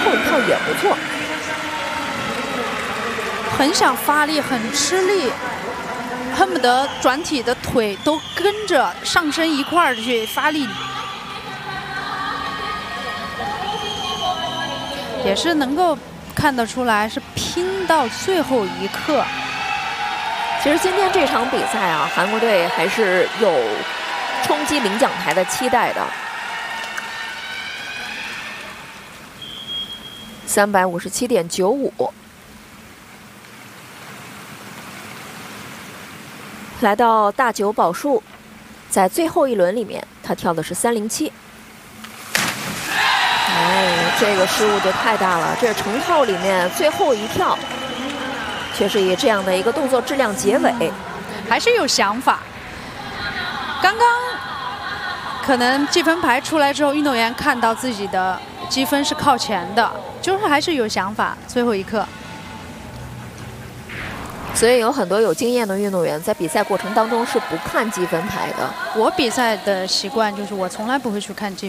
后一跳也不错。 很想发力，很吃力，恨不得转体的腿都跟着上身一块儿去发力，也是能够看得出来是拼到最后一刻。 其实今天这场比赛啊，韩国队还是有冲击领奖台的期待的。357.95。来到大九宝树，在最后一轮里面，他跳的是307。哎，这个失误就太大了。这是成套里面最后一跳，却是以这样的一个动作质量结尾， 还是有想法。刚刚可能积分牌出来之后，运动员看到自己的积分是靠前的，就是还是有想法。最后一刻。 所以有很多有经验的运动员在比赛过程当中是不看积分牌的。 我比赛的习惯就是我从来不会去看积分牌。